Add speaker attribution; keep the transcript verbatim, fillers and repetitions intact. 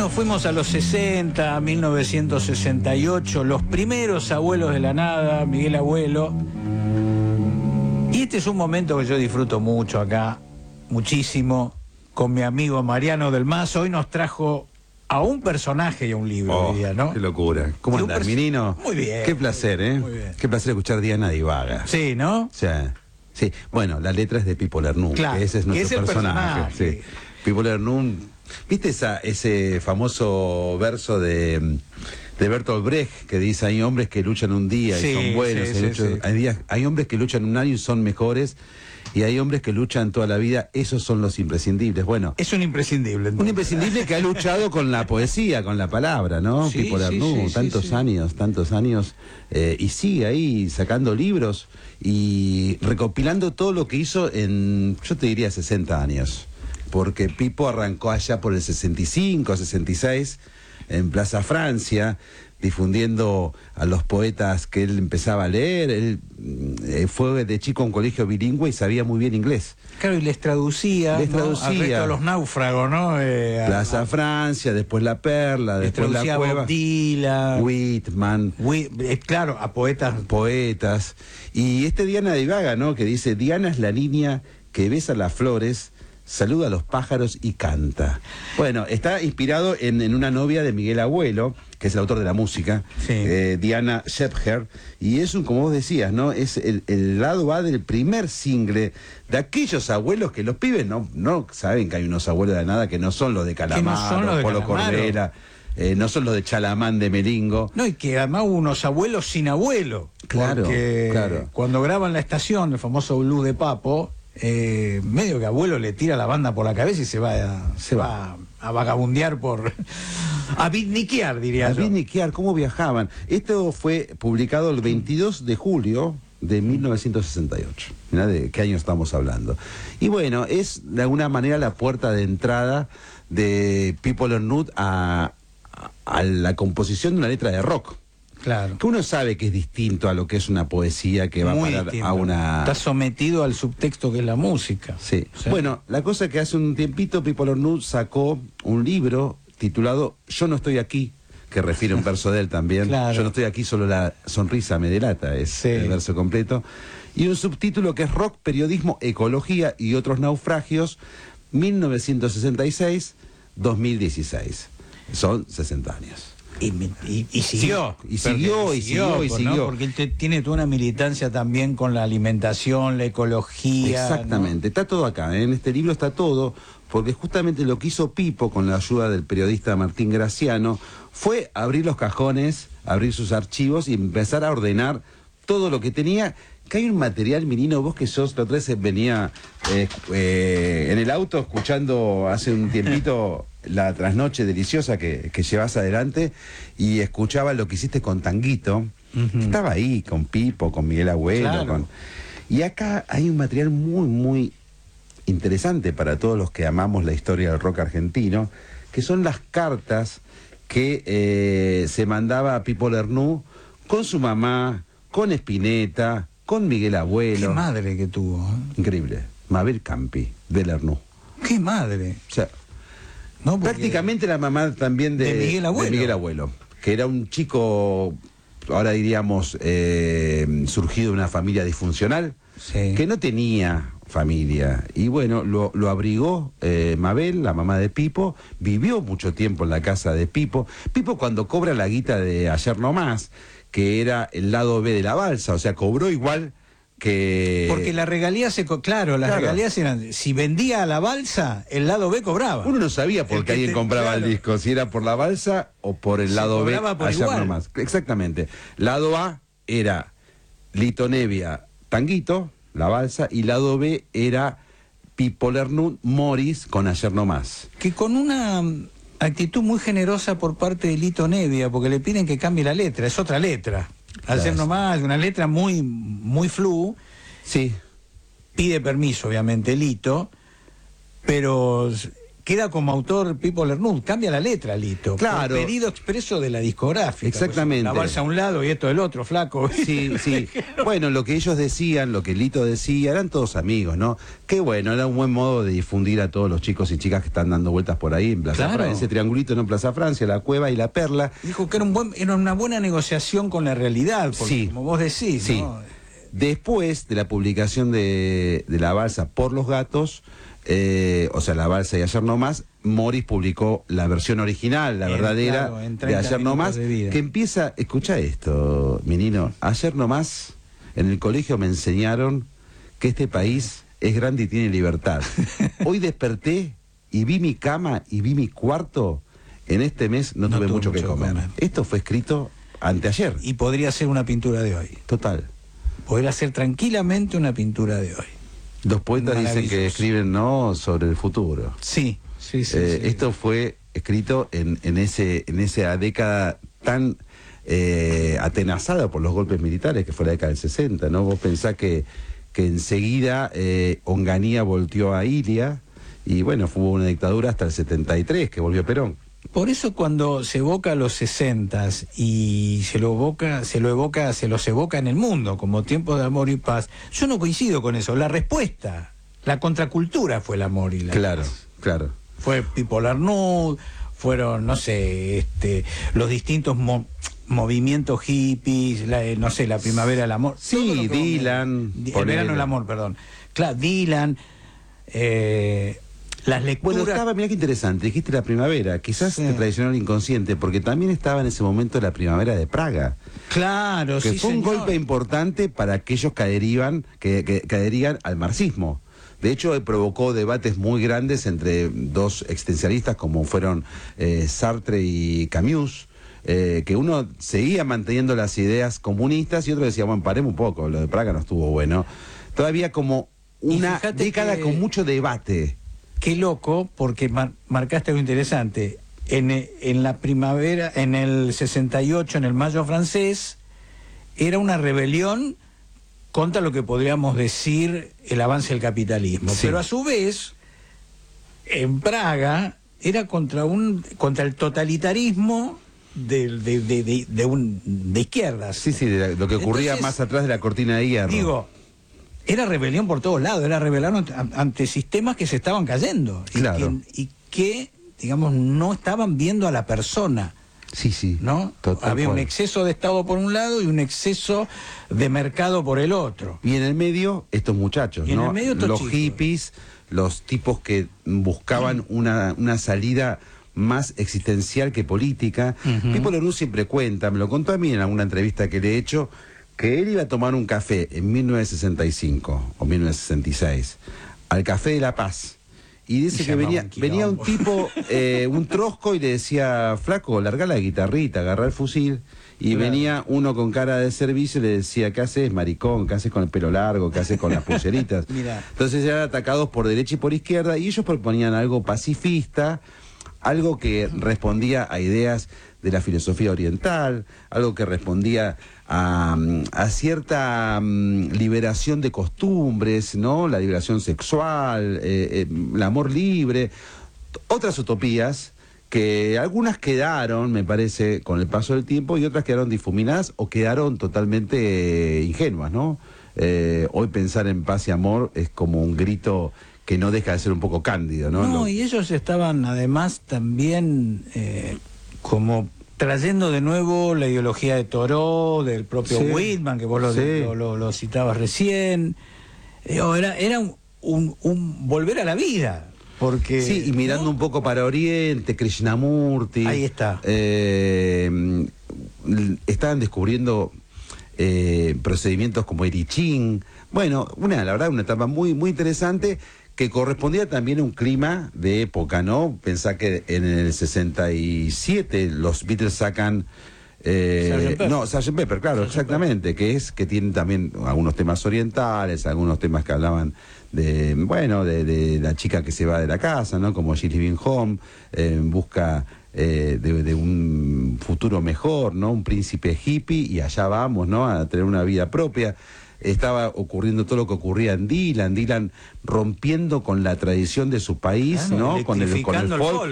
Speaker 1: nos fuimos a los sesenta, mil novecientos sesenta y ocho, los primeros Abuelos de la Nada, Miguel Abuelo. Y este es un momento que yo disfruto mucho acá, muchísimo, con mi amigo Mariano del Mas. Hoy nos trajo a un personaje y a un libro,
Speaker 2: oh,
Speaker 1: diría, ¿no?
Speaker 2: Qué locura. ¿Cómo andás, Minino?
Speaker 1: Muy bien.
Speaker 2: Qué placer, ¿eh?
Speaker 1: Muy bien.
Speaker 2: Qué placer escuchar Diana Divaga.
Speaker 1: Sí, ¿no?
Speaker 2: O sea, sí. Bueno, la letra es de Pipo Lernoux,
Speaker 1: claro,
Speaker 2: que ese es nuestro
Speaker 1: es el
Speaker 2: personaje.
Speaker 1: personaje.
Speaker 2: Sí. Pipo Lernoux, ¿viste esa, ese famoso verso de, de Bertolt Brecht que dice: hay hombres que luchan un día
Speaker 1: sí,
Speaker 2: y son buenos,
Speaker 1: sí,
Speaker 2: hay,
Speaker 1: sí,
Speaker 2: muchos,
Speaker 1: sí.
Speaker 2: hay, días, hay hombres que luchan un año y son mejores, y hay hombres que luchan toda la vida, esos son los imprescindibles? Bueno,
Speaker 1: Es un imprescindible. Entonces.
Speaker 2: un imprescindible que ha luchado con la poesía, con la palabra, ¿no?
Speaker 1: Sí,
Speaker 2: Pipo
Speaker 1: sí,
Speaker 2: Lernoux,
Speaker 1: sí,
Speaker 2: tantos
Speaker 1: sí, sí.
Speaker 2: años, tantos años, eh, y sigue ahí sacando libros y recopilando todo lo que hizo en, yo te diría, sesenta años. Porque Pipo arrancó allá por el sesenta y cinco, sesenta y seis, en Plaza Francia, difundiendo a los poetas que él empezaba a leer. Él eh, fue de chico a un colegio bilingüe y sabía muy bien inglés.
Speaker 1: Claro, y les traducía,
Speaker 2: Les
Speaker 1: ¿no?
Speaker 2: traducía.
Speaker 1: Al resto de los náufragos, ¿no? Eh, a-
Speaker 2: Plaza
Speaker 1: a-
Speaker 2: Francia, después La Perla,
Speaker 1: les
Speaker 2: después La
Speaker 1: traducía a
Speaker 2: Cueva,
Speaker 1: Bob Dylan,
Speaker 2: Whitman,
Speaker 1: Wi- eh, claro, a poetas.
Speaker 2: poetas. Y este Diana Divaga, ¿no? Que dice: Diana es la niña que besa las flores, saluda a los pájaros y canta. Bueno, está inspirado en, en una novia de Miguel Abuelo, que es el autor de la música,
Speaker 1: Sí.
Speaker 2: eh, Diana Shepher, y es un, como vos decías, ¿no? Es el, el lado A del primer single de aquellos abuelos que los pibes no, no saben que hay unos abuelos de la nada que no son los de Calamaro,
Speaker 1: son los de
Speaker 2: Polo
Speaker 1: Calamaro.
Speaker 2: Cordera, eh, no son los de Chalamán de Melingo.
Speaker 1: No, y que además hubo unos abuelos sin abuelo.
Speaker 2: Claro,
Speaker 1: porque
Speaker 2: claro.
Speaker 1: cuando graban La Estación, el famoso blues de Papo, eh, medio que abuelo le tira la banda por la cabeza y se va a, se va a vagabundear por... a bitniquear, diría
Speaker 2: A
Speaker 1: yo.
Speaker 2: bitniquear, ¿cómo viajaban? Esto fue publicado el veintidós de julio de mil novecientos sesenta y ocho. Mirá de qué año estamos hablando. Y bueno, es de alguna manera la puerta de entrada de Pipo Lernoux a, a, a la composición de una letra de rock.
Speaker 1: Claro.
Speaker 2: Que uno sabe que es distinto a lo que es una poesía que va
Speaker 1: Muy
Speaker 2: a parar
Speaker 1: distinto.
Speaker 2: a una...
Speaker 1: Está sometido al subtexto que es la música.
Speaker 2: Sí.
Speaker 1: Sí.
Speaker 2: Bueno, la cosa es que hace un tiempito Pipo Lernoux sacó un libro titulado Yo no estoy aquí, que refiere a un verso de él también.
Speaker 1: Claro.
Speaker 2: Yo no estoy aquí, solo la sonrisa me delata, es
Speaker 1: Sí.
Speaker 2: el verso completo. Y un subtítulo que es Rock, Periodismo, Ecología y otros naufragios, mil novecientos sesenta y seis a dos mil dieciséis. Son sesenta años.
Speaker 1: Y, y- y siguió.
Speaker 2: Sí, y siguió, y siguió, y
Speaker 1: ¿no?
Speaker 2: siguió.
Speaker 1: Porque él te- tiene toda una militancia también con la alimentación, la ecología.
Speaker 2: Exactamente, está todo acá, ¿eh? En este libro está todo, porque justamente lo que hizo Pipo con la ayuda del periodista Martín Graciano fue abrir los cajones, abrir sus archivos y empezar a ordenar todo lo que tenía. Que hay un material, Minino, vos que sos, la otra vez venía eh, eh, en el auto escuchando hace un tiempito la trasnoche deliciosa que, que llevas adelante y escuchaba lo que hiciste con Tanguito.
Speaker 1: Ujú.
Speaker 2: Estaba ahí con Pipo, con Miguel Abuelo,
Speaker 1: Claro.
Speaker 2: con... Y acá hay un material muy, muy interesante para todos los que amamos la historia del rock argentino, que son las cartas que eh, se mandaba a Pipo Lernoux con su mamá, con Spinetta, con Miguel
Speaker 1: Qué
Speaker 2: Abuelo.
Speaker 1: madre que tuvo. ¿eh?
Speaker 2: Increíble. Mabel Campi, de Lernoux.
Speaker 1: Qué madre.
Speaker 2: O sea,
Speaker 1: ¿No? Porque-
Speaker 2: prácticamente la mamá también de,
Speaker 1: De Miguel Abuelo.
Speaker 2: de Miguel Abuelo, que era un chico, ahora diríamos, eh, surgido de una familia disfuncional,
Speaker 1: Sí.
Speaker 2: que no tenía familia. Y bueno, lo, lo abrigó eh, Mabel, la mamá de Pipo, vivió mucho tiempo en la casa de Pipo. Pipo, cuando cobra la guita de Ayer No Más, que era el lado B de la balsa, o sea, cobró igual que...
Speaker 1: Porque la regalía se... co- Claro, las
Speaker 2: Claro.
Speaker 1: regalías eran... Si vendía a la balsa, el lado B cobraba.
Speaker 2: Uno no sabía por
Speaker 1: El
Speaker 2: qué
Speaker 1: que
Speaker 2: alguien
Speaker 1: te-
Speaker 2: compraba
Speaker 1: claro.
Speaker 2: el disco, si era por la balsa o por el
Speaker 1: Se
Speaker 2: lado B.
Speaker 1: cobraba por
Speaker 2: Ayer
Speaker 1: igual.
Speaker 2: nomás. Exactamente. Lado A era Lito Nevia, Tanguito, la balsa, y lado B era Pipo Lernoux, Morris, con Ayer No Más.
Speaker 1: Que con una mm, actitud muy generosa por parte de Lito Nevia, porque le piden que cambie la letra, es otra letra. Ayer
Speaker 2: Claro.
Speaker 1: nomás, una letra muy, muy flu,
Speaker 2: Sí.
Speaker 1: pide permiso, obviamente, Lito, pero queda como autor Pipo Lernud, cambia la letra, Lito.
Speaker 2: Claro.
Speaker 1: Por pedido expreso de la discográfica.
Speaker 2: Exactamente.
Speaker 1: Pues, la balsa a un lado y esto del otro, flaco.
Speaker 2: Sí, sí. Bueno, lo que ellos decían, lo que Lito decía, eran todos amigos, ¿no? Qué bueno, era un buen modo de difundir a todos los chicos y chicas que están dando vueltas por ahí en Plaza
Speaker 1: Claro.
Speaker 2: Francia, ese triangulito, ¿no? En Plaza Francia, la Cueva y la Perla.
Speaker 1: Dijo que era, un buen, era una buena negociación con la realidad, porque
Speaker 2: Sí.
Speaker 1: como vos decís,
Speaker 2: Sí.
Speaker 1: ¿no?
Speaker 2: Después de la publicación de, de La Balsa por los Gatos, eh, o sea, La Balsa y Ayer No Más, Morris publicó la versión original, la
Speaker 1: En,
Speaker 2: verdadera,
Speaker 1: claro, en
Speaker 2: de
Speaker 1: treinta
Speaker 2: Ayer No
Speaker 1: minutos
Speaker 2: Más,
Speaker 1: de vida.
Speaker 2: que empieza, escucha esto, menino, Ayer No Más, en el colegio me enseñaron que este país es grande y tiene libertad. Hoy desperté y vi mi cama y vi mi cuarto, en este mes no,
Speaker 1: No
Speaker 2: tuve
Speaker 1: tuve
Speaker 2: mucho que
Speaker 1: mucho que
Speaker 2: comer.
Speaker 1: comer.
Speaker 2: Esto fue escrito anteayer,
Speaker 1: Y podría ser una pintura de hoy.
Speaker 2: total.
Speaker 1: Podría ser tranquilamente una pintura de hoy.
Speaker 2: Los poetas dicen que
Speaker 1: Maravilloso.
Speaker 2: escriben no sobre el futuro.
Speaker 1: Sí, sí, sí.
Speaker 2: Eh,
Speaker 1: sí.
Speaker 2: esto fue escrito en, en ese en esa década tan eh, atenazada por los golpes militares, que fue la década del sesenta, ¿no? Vos pensás que, que enseguida eh, Onganía volteó a Ilia y bueno, hubo una dictadura hasta el setenta y tres, que volvió Perón.
Speaker 1: Por eso cuando se evoca a los sesentas y se lo evoca, se lo evoca, se los evoca en el mundo como tiempos de amor y paz, yo no coincido con eso. La respuesta, la contracultura fue el amor y la
Speaker 2: Claro,
Speaker 1: paz.
Speaker 2: claro.
Speaker 1: Fue Pipo Lernud, fueron, no sé, este, los distintos mo- movimientos hippies, la, eh, no sé, la primavera del amor.
Speaker 2: Sí,
Speaker 1: Todo lo que-
Speaker 2: Dylan,
Speaker 1: El
Speaker 2: ponele.
Speaker 1: verano del amor, perdón. Claro, Dylan, eh, las lecturas.
Speaker 2: Bueno, estaba, mirá qué interesante, dijiste la primavera, quizás
Speaker 1: Sí.
Speaker 2: te traicionó el inconsciente, porque también estaba en ese momento la primavera de Praga.
Speaker 1: Claro,
Speaker 2: Que
Speaker 1: sí,
Speaker 2: fue un
Speaker 1: señor.
Speaker 2: golpe importante para aquellos que adherían, que, que, que adherían al marxismo. De hecho, eh, provocó debates muy grandes entre dos existencialistas como fueron eh, Sartre y Camus, eh, que uno seguía manteniendo las ideas comunistas y otro decía, bueno, paremos un poco, lo de Praga no estuvo bueno. Todavía como
Speaker 1: Y
Speaker 2: una
Speaker 1: fíjate
Speaker 2: década
Speaker 1: que-
Speaker 2: con mucho debate.
Speaker 1: Qué loco, porque mar- marcaste algo interesante. En, e- en la primavera, en el sesenta y ocho, en el mayo francés, era una rebelión contra lo que podríamos decir el avance del capitalismo.
Speaker 2: Sí.
Speaker 1: Pero a su vez, en Praga, era contra un contra el totalitarismo de, de, de, de, de un, de izquierdas.
Speaker 2: Sí, sí, de la- lo que ocurría
Speaker 1: Entonces,
Speaker 2: más atrás de la cortina de hierro.
Speaker 1: Digo, era rebelión por todos lados, era rebelión ante, ante sistemas que se estaban cayendo y,
Speaker 2: Claro.
Speaker 1: que, y que, digamos, no estaban viendo a la persona,
Speaker 2: sí, sí.
Speaker 1: ¿no?
Speaker 2: Total
Speaker 1: Había un
Speaker 2: cual.
Speaker 1: exceso de Estado por un lado y un exceso de mercado por el otro.
Speaker 2: Y en el medio, estos muchachos,
Speaker 1: Y en
Speaker 2: ¿no?
Speaker 1: el medio estos
Speaker 2: los
Speaker 1: chicos.
Speaker 2: hippies, los tipos que buscaban una, una salida más existencial que política.
Speaker 1: Ujú.
Speaker 2: Pipo Lernud siempre cuenta, me lo contó a mí en alguna entrevista que le he hecho, que él iba a tomar un café en mil novecientos sesenta y cinco o mil novecientos sesenta y seis, al Café de la Paz. Y dice
Speaker 1: Y
Speaker 2: que
Speaker 1: llamaba
Speaker 2: venía,
Speaker 1: un quilombo.
Speaker 2: venía un tipo, eh, un trosco, y le decía, flaco, larga la guitarrita, agarra el fusil. Y
Speaker 1: Claro.
Speaker 2: venía uno con cara de servicio y le decía, ¿qué haces, maricón? ¿Qué haces con el pelo largo? ¿Qué haces con las pulseritas?
Speaker 1: Mirá.
Speaker 2: Entonces eran atacados por derecha y por izquierda, y ellos proponían algo pacifista, algo que respondía a ideas de la filosofía oriental, algo que respondía a, a cierta um, liberación de costumbres, ¿no? La liberación sexual, eh, eh, el amor libre, otras utopías que algunas quedaron, me parece, con el paso del tiempo, y otras quedaron difuminadas o quedaron totalmente eh, ingenuas, ¿no? Eh, hoy pensar en paz y amor es como un grito que no deja de ser un poco cándido, ¿no?
Speaker 1: No,
Speaker 2: Lo-
Speaker 1: y ellos estaban además también eh, como trayendo de nuevo la ideología de Thoreau, del propio
Speaker 2: Sí.
Speaker 1: Whitman, que vos lo,
Speaker 2: Sí.
Speaker 1: lo, lo- lo citabas recién. Eh, era era un, un- un volver a la vida, porque...
Speaker 2: Sí, y mirando
Speaker 1: ¿no?
Speaker 2: un poco para Oriente, Krishnamurti.
Speaker 1: Ahí está.
Speaker 2: eh, mm, estaban descubriendo eh, procedimientos como el I Ching. Bueno, una, la verdad, una etapa muy, muy interesante que correspondía también a un clima de época, ¿no? Pensá que en el sesenta y siete los Beatles sacan... Eh,
Speaker 1: sergeant Pepper.
Speaker 2: no, sergeant Pepper, claro,
Speaker 1: sergeant
Speaker 2: exactamente, que es que tienen también algunos temas orientales, algunos temas que hablaban de, bueno, de, de la chica que se va de la casa, ¿no? Como She's Living Home, eh, en busca eh, de, de un futuro mejor, ¿no? Un príncipe hippie, y allá vamos, ¿no? A tener una vida propia. estaba ocurriendo todo lo que ocurría en Dylan, Dylan rompiendo con la tradición de su país,
Speaker 1: Claro,
Speaker 2: ¿no? Con el, con el
Speaker 1: electrificando el
Speaker 2: folk.
Speaker 1: folk.